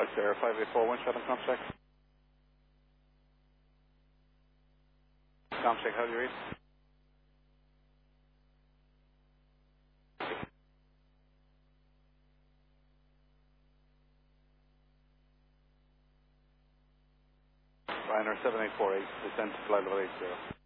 Sierra 584, one shot on ComCheck. ComCheck, how do you read? Ryanair 7848, descend to flight level 80.